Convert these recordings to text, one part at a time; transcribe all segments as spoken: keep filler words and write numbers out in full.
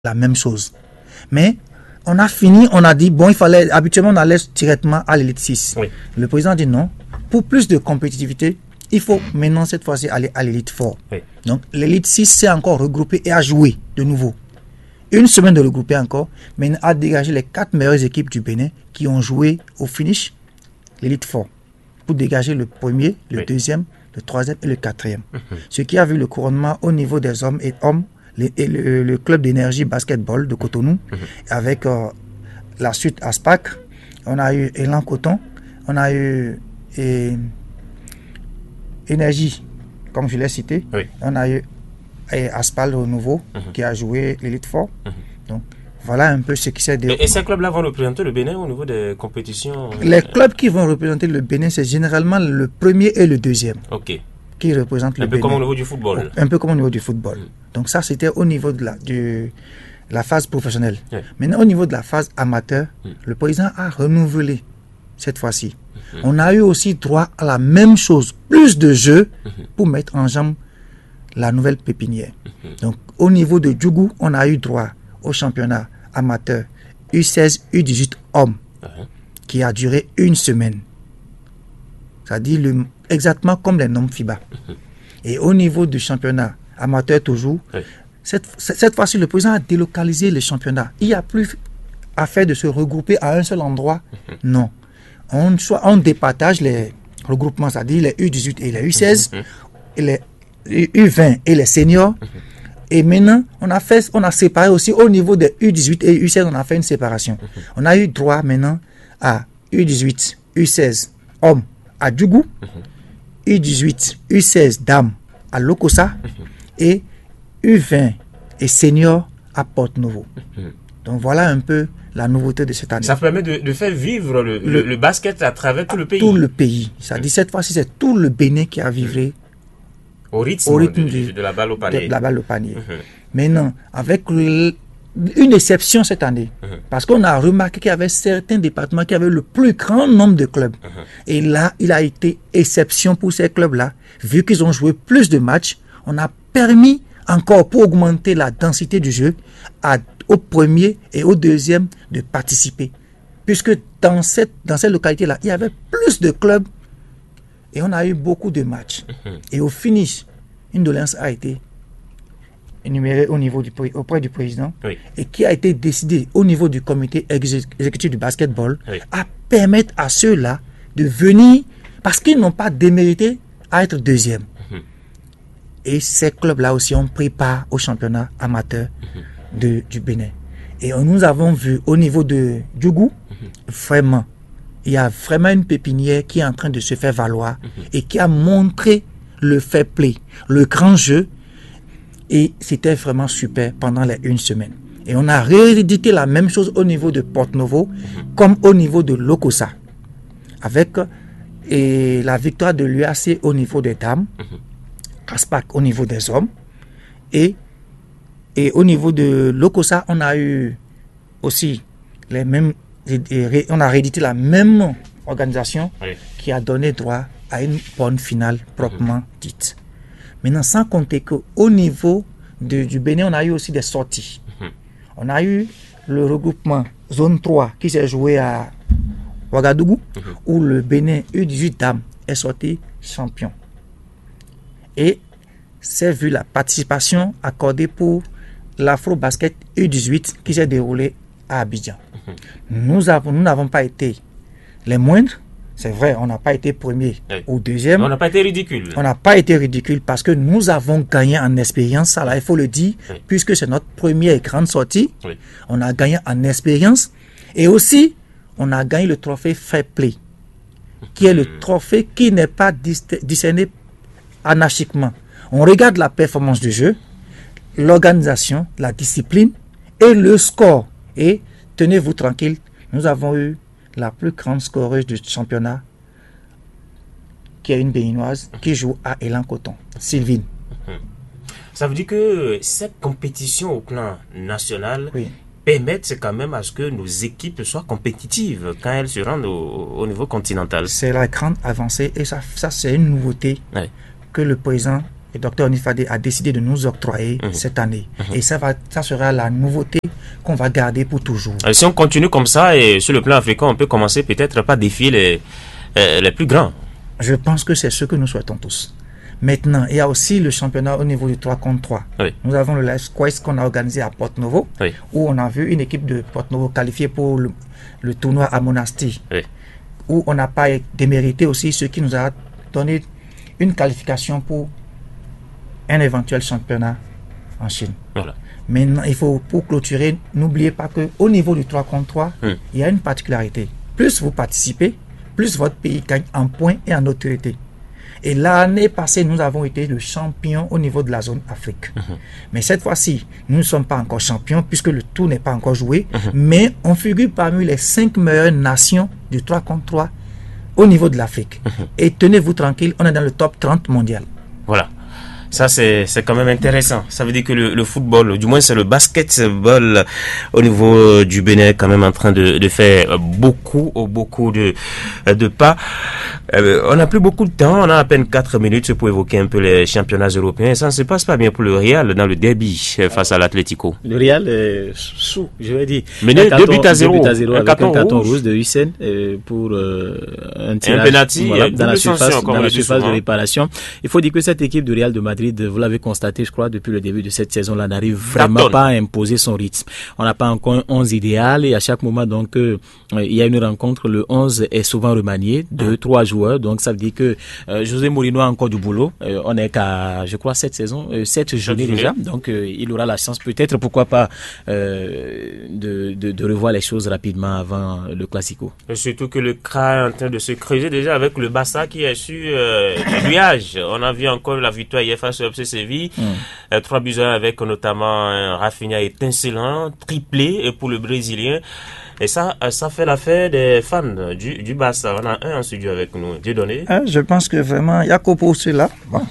la même chose. Mais on a fini, on a dit, bon, il fallait, habituellement, on allait directement à l'élite six. Oui. Le président a dit non. Pour plus de compétitivité, il faut maintenant, cette fois-ci, aller à l'élite quatre. Oui. Donc, l'élite six s'est encore regroupée et a joué de nouveau. Une semaine de regrouper encore, mais a dégagé les quatre meilleures équipes du Bénin qui ont joué au finish l'élite quatre pour dégager le premier, le oui. deuxième, le troisième et le quatrième. Mm-hmm. Ce qui a vu le couronnement au niveau des hommes et hommes, les, et le, le club d'énergie basketball de Cotonou, mm-hmm. avec euh, la suite ASPAC. On a eu Élan Coton, on a eu et, Énergie, comme je l'ai cité, oui. on a eu et Aspal au nouveau, mm-hmm. qui a joué l'élite quatre. Mm-hmm. Donc, voilà un peu ce qui s'est déroulé. Et, et ces clubs-là vont représenter le Bénin au niveau des compétitions? Les clubs qui vont représenter le Bénin, c'est généralement le premier et le deuxième. Ok. Qui représentent le Bénin. Un peu Bénin. comme au niveau du football. Un peu comme au niveau du football. Mm. Donc ça, c'était au niveau de la, du, la phase professionnelle. Mm. Maintenant, au niveau de la phase amateur, mm. le président a renouvelé cette fois-ci. Mm. On a eu aussi droit à la même chose, plus de jeux mm. pour mettre en jambe la nouvelle pépinière. Mm-hmm. Donc, au niveau de Djougou, on a eu droit au championnat amateur U seize, U dix-huit hommes, uh-huh. qui a duré une semaine. C'est-à-dire le, exactement comme les normes FIBA. Mm-hmm. Et au niveau du championnat amateur toujours, oui. cette, cette fois-ci, le président a délocalisé le championnat. Il n'y a plus affaire de se regrouper à un seul endroit. Mm-hmm. Non. On, soit, on départage les regroupements, c'est-à-dire les U dix-huit et les U seize, mm-hmm. et les U vingt et les seniors. Mm-hmm. Et maintenant, on a fait, on a séparé aussi au niveau des U dix-huit et U seize, on a fait une séparation. Mm-hmm. On a eu droit maintenant à U dix-huit, U seize hommes à Djougou, mm-hmm. U dix-huit, U seize dames à Lokossa, mm-hmm. et U vingt et seniors à Porte-Nouveau. Mm-hmm. Donc voilà un peu la nouveauté de cette année. Ça permet de, de faire vivre le, le, le basket à travers tout le pays. Tout le pays. Ça dit cette fois-ci, c'est tout le Bénin qui a vivré. Mm-hmm. Au rythme, au rythme de, de, de la balle au panier. De la balle au panier. Uh-huh. Maintenant, avec le, une exception cette année, uh-huh. parce qu'on a remarqué qu'il y avait certains départements qui avaient le plus grand nombre de clubs. Uh-huh. Et là, il a été exception pour ces clubs-là. Vu qu'ils ont joué plus de matchs, on a permis encore, pour augmenter la densité du jeu, à, au premier et au deuxième de participer. Puisque dans cette, dans cette localité-là, il y avait plus de clubs. Et on a eu beaucoup de matchs. Mm-hmm. Et au finish, une doléance a été énumérée au niveau du, auprès du président, oui. et qui a été décidée au niveau du comité exé- exécutif du basketball, oui. à permettre à ceux-là de venir, parce qu'ils n'ont pas démérité à être deuxième. Mm-hmm. Et ces clubs-là aussi ont pris part au championnat amateur mm-hmm. de, du Bénin. Et nous avons vu au niveau de Djougou, mm-hmm. vraiment, il y a vraiment une pépinière qui est en train de se faire valoir mm-hmm. et qui a montré le fair play, le grand jeu. Et c'était vraiment super pendant les une semaine. Et on a réédité la même chose au niveau de Porte-Nouveau mm-hmm. comme au niveau de Lokossa. Avec et la victoire de l'U A C au niveau des dames, mm-hmm. ASPAC au niveau des hommes. Et, et au niveau de Lokossa, on a eu aussi les mêmes... on a réédité la même organisation oui. qui a donné droit à une bonne finale proprement mmh. dite. Maintenant, sans compter qu'au niveau de, du Bénin, on a eu aussi des sorties. Mmh. On a eu le regroupement zone trois qui s'est joué à Ouagadougou, mmh. où le Bénin U dix-huit dames est sorti champion. Et c'est vu la participation accordée pour l'Afro-Basket U dix-huit qui s'est déroulé à Abidjan. Nous avons, nous n'avons pas été les moindres. C'est vrai, on n'a pas été premier oui. ou deuxième. On n'a pas été ridicule. On n'a pas été ridicule parce que nous avons gagné en expérience. Alors, il faut le dire, oui. puisque c'est notre première grande sortie. Oui. On a gagné en expérience. Et aussi, on a gagné le trophée Fair Play, qui est le trophée qui n'est pas discerné anarchiquement. On regarde la performance du jeu, l'organisation, la discipline et le score. Et tenez-vous tranquille, nous avons eu la plus grande scoreuse du championnat, qui est une béninoise, qui joue à Élan Coton, Sylvine. Ça veut dire que cette compétition au plan national oui. permettent quand même à ce que nos équipes soient compétitives quand elles se rendent au, au niveau continental. C'est la grande avancée et ça, ça c'est une nouveauté oui. que le président le docteur Onifade a décidé de nous octroyer mmh. cette année. Mmh. Et ça, va, ça sera la nouveauté qu'on va garder pour toujours. Et si on continue comme ça, et sur le plan africain, on peut commencer peut-être par défier les, euh, les plus grands. Je pense que c'est ce que nous souhaitons tous. Maintenant, il y a aussi le championnat au niveau du trois contre trois. Oui. Nous avons le Live Quest qu'on a organisé à Porto Novo, oui. où on a vu une équipe de Porto Novo qualifiée pour le, le tournoi à Monastir, oui. où on n'a pas démérité aussi, ce qui nous a donné une qualification pour un éventuel championnat en Chine. Voilà. Maintenant, il faut, pour clôturer, n'oubliez pas qu'au niveau du trois contre trois, hum. il y a une particularité. Plus vous participez, plus votre pays gagne en points et en autorité. Et l'année passée, nous avons été le champion au niveau de la zone Afrique. Uh-huh. Mais cette fois-ci, nous ne sommes pas encore champions puisque le tour n'est pas encore joué. Uh-huh. Mais on figure parmi les cinq meilleures nations du trois contre trois au niveau de l'Afrique. Uh-huh. Et tenez-vous tranquille, on est dans le top trente mondial. Voilà. Ça, c'est, c'est quand même intéressant. Ça veut dire que le, le football, du moins c'est le basketball au niveau du Bénin, est quand même en train de, de faire beaucoup, beaucoup de, de pas. Euh, on n'a plus beaucoup de temps. On a à peine quatre minutes pour évoquer un peu les championnats européens. Ça ne se passe pas bien pour le Real dans le derby face à l'Atlético. Le Real est sous, je vais dire. Mais deux buts à zéro. Deux buts à zéro avec un carton rouge, rouge de Hussein euh, pour euh, un tirage un penalty, voilà, dans la surface, dans la surface de réparation. Il faut dire que cette équipe de Real de Madrid, vous l'avez constaté, je crois, depuis le début de cette saison-là, n'arrive vraiment pas à imposer son rythme. On n'a pas encore un onze idéal et à chaque moment, donc, euh, il y a une rencontre, le onze est souvent remanié, deux, trois joueurs. Donc, ça veut dire que euh, José Mourinho a encore du boulot. Euh, on est qu'à, je crois, sept saisons, euh, sept journées déjà. Donc, euh, il aura la chance, peut-être, pourquoi pas, euh, de, de, de revoir les choses rapidement avant le Classico. Et surtout que le C R A est en train de se creuser déjà avec le Barça qui est sur euh, le nuage. On a vu encore la victoire hier face au F C Séville, mm. euh, trois buts avec notamment un Rafinha étincelant, triplé pour le Brésilien. Et ça, ça fait l'affaire des fans du, du Barça. On a un en studio avec nous. Dieu donné. Ah, je pense que vraiment, il y a qu'au pour cela. Bon,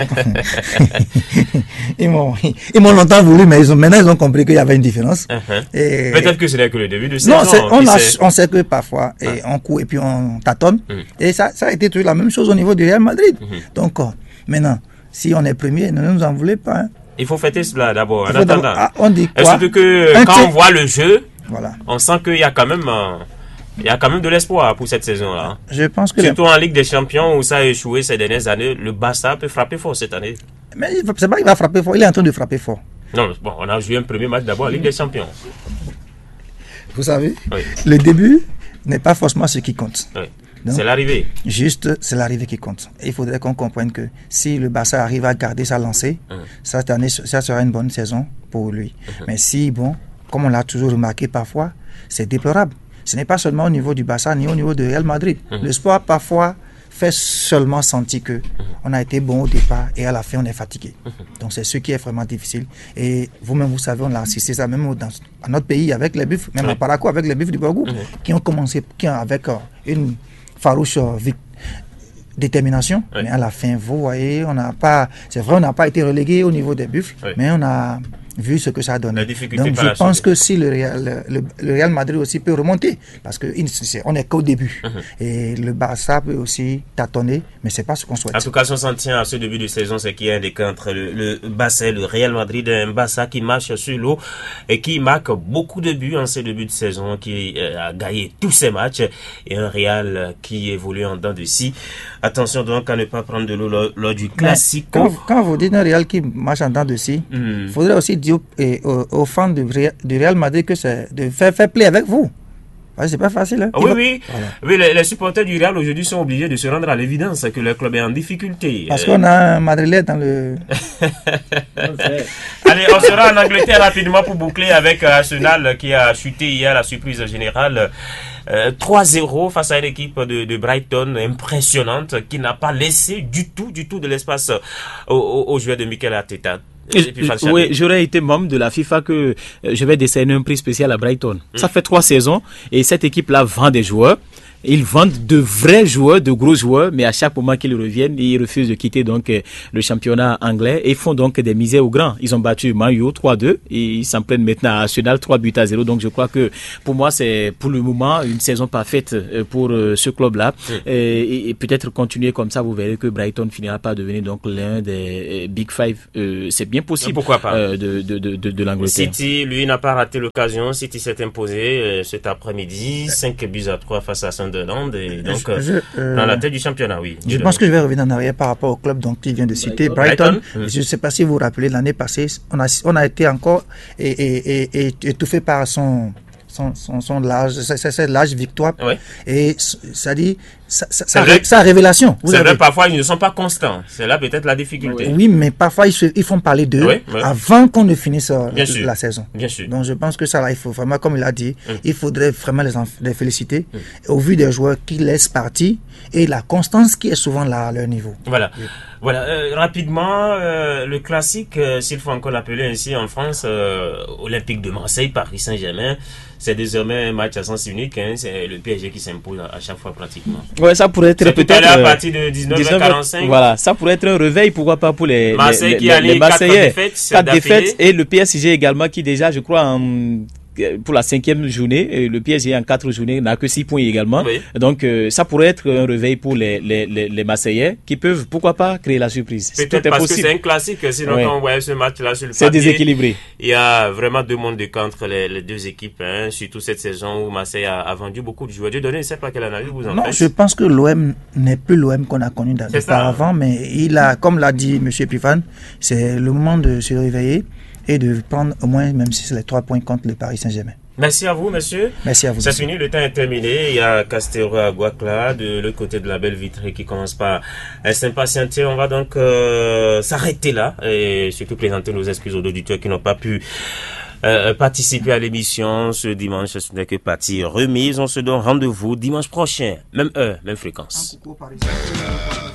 ils, m'ont, ils m'ont longtemps voulu, mais ils ont, maintenant ils ont compris qu'il y avait une différence. Uh-huh. Et peut-être que ce n'est que le début de saison. Non, c'est, on, a, on sait que parfois, et ah. on court et puis on tâtonne. Mm. Et ça, ça a été toujours la même chose au niveau du Real Madrid. Mm-hmm. Donc, maintenant, si on est premier, ne nous en voulez pas. Hein. Il faut fêter cela d'abord, en attendant. Ah, on dit quoi? Surtout que un quand t- on voit le jeu, voilà. on sent qu'il y a quand même, euh, il y a quand même de l'espoir pour cette saison-là. Je pense que surtout les... en Ligue des Champions où ça a échoué ces dernières années, le Barça peut frapper fort cette année. Mais c'est pas qu'il va frapper fort, il est en train de frapper fort. Non, bon, on a joué un premier match d'abord en Ligue des Champions. Vous savez, oui. le début n'est pas forcément ce qui compte. Oui. Donc, c'est l'arrivée. Juste, c'est l'arrivée qui compte. Et il faudrait qu'on comprenne que si le Barça arrive à garder sa lancée, mmh. cette année, ça sera une bonne saison pour lui. Mmh. Mais si, bon, comme on l'a toujours remarqué parfois, c'est déplorable. Ce n'est pas seulement au niveau du Barça, ni au niveau de Real Madrid. Mmh. Le sport, parfois, fait seulement sentir que mmh. on a été bon au départ et à la fin, on est fatigué. Mmh. Donc, c'est ce qui est vraiment difficile. Et vous-même, vous savez, on a assisté ça même dans, dans notre pays avec les Buffs, même mmh. à Paraco, avec les Buffs du Borgou, mmh. qui ont commencé qui ont, avec euh, une farouche euh, détermination, oui. mais à la fin, vous voyez, on n'a pas, c'est vrai, on n'a pas été relégué au niveau des Buffs, oui. mais on a vu ce que ça a donné. Donc je pense suite. que si le Real, le, le Real Madrid aussi peut remonter, parce que c'est, on n'est qu'au début, uh-huh. et le Barça peut aussi tâtonner, mais c'est pas ce qu'on souhaite. En tout cas, si on s'en tient à ce début de saison, c'est qu'il y a un déclin entre le, le Barça et le Real Madrid, un Barça qui marche sur l'eau et qui marque beaucoup de buts en ce début de saison, qui euh, a gagné tous ses matchs, et un Real qui évolue en dents de scie. Attention donc à ne pas prendre de l'eau lors, lors du Classico. Quand, quand vous dites un Real qui marche en dents de scie, il mm. faudrait aussi dire et aux, aux fans du Real, du Real Madrid que c'est de faire fair play avec vous. Ouais, c'est pas facile. Hein? Oui, va... oui. Voilà. oui les, les supporters du Real aujourd'hui sont obligés de se rendre à l'évidence que le club est en difficulté. Parce euh... qu'on a un Madrilène dans le... Allez, on sera en Angleterre rapidement pour boucler avec Arsenal qui a chuté hier, la surprise générale. Euh, trois zéro face à une équipe de, de Brighton impressionnante qui n'a pas laissé du tout, du tout de l'espace aux, aux, aux joueurs de Mikel Arteta. Oui, j'aurais été membre de la FIFA que euh, je vais décerner un prix spécial à Brighton. Mmh. Ça fait trois saisons et cette équipe-là vend des joueurs. ils vendent de vrais joueurs, de gros joueurs, mais à chaque moment qu'ils reviennent, ils refusent de quitter donc le championnat anglais et font donc des misères aux grands. Ils ont battu Man U trois deux et ils s'en prennent maintenant à Arsenal trois buts à zéro. Donc je crois que pour moi c'est pour le moment une saison parfaite pour ce club-là. Mmh. Et, et peut-être continuer comme ça, vous verrez que Brighton finira par devenir donc l'un des Big Five. Euh, c'est bien possible. Pourquoi pas euh, de, de, de, de, de l'Angleterre. City, lui, n'a pas raté l'occasion. City s'est imposé euh, cet après-midi, cinq buts à trois face à Sunderland et donc je, je, euh, dans la tête du championnat, oui. Je pense que je vais revenir en arrière par rapport au club donc qui vient de citer, Brighton. Brighton. Brighton. Je ne sais pas si vous vous rappelez, l'année passée, on a, on a été encore et, et, et, et étouffé par son son, son, son large, c'est l'âge victoire. Oui. Et ça dit, sa, sa, sa, sa révélation. C'est vrai, parfois ils ne sont pas constants. C'est là peut-être la difficulté. Oui, mais parfois ils, se, ils font parler d'eux oui, oui. avant qu'on ne finisse Bien la sûr. saison. Bien sûr. Donc je pense que ça là, il faut vraiment, comme il a dit, mm. il faudrait vraiment les, les féliciter mm. au vu des joueurs qui laissent partir et la constance qui est souvent là à leur niveau. Voilà. Oui. Voilà, euh, rapidement, euh, le classique, euh, s'il faut encore l'appeler ainsi en France, euh, Olympique de Marseille, Paris Saint-Germain, c'est désormais un match à sens unique, hein, c'est le P S G qui s'impose à, à chaque fois pratiquement. Ouais, ça pourrait être peut-être à partir de dix-neuf heures quarante-cinq. Voilà, ça pourrait être un réveil, pourquoi pas pour les, Marseille les, qui les, a les Marseillais. quatre défaites, quatre défaites et le P S G également qui déjà, je crois, en pour la cinquième journée, le P S G en quatre journées n'a que six points également. Oui. Donc euh, ça pourrait être un réveil pour les, les, les, les Marseillais qui peuvent, pourquoi pas, créer la surprise. Peut-être parce possible. que c'est un classique, sinon oui. quand on voyait ce match-là sur le c'est papier, déséquilibré. Il y a vraiment deux mondes de camp entre les, les deux équipes, hein, surtout cette saison où Marseille a, a vendu beaucoup de joueurs. Dieu donné, je ne sais pas quelle analyse vous en non, faites. Non, je pense que l'O M n'est plus l'O M qu'on a connu auparavant, mais il a, comme l'a dit M. Epifane, c'est le moment de se réveiller et de prendre au moins, même si c'est les trois points contre le Paris Saint-Germain. Merci à vous, monsieur. Merci à vous. C'est fini, le temps est terminé. Il y a Castero à Guacla, de l'autre côté de la belle vitrée qui commence par s'impatienter. On va donc euh, s'arrêter là et surtout présenter nos excuses aux auditeurs qui n'ont pas pu euh, participer à l'émission ce dimanche. Ce n'est que partie remise. On se donne rendez-vous dimanche prochain, même heure, même fréquence.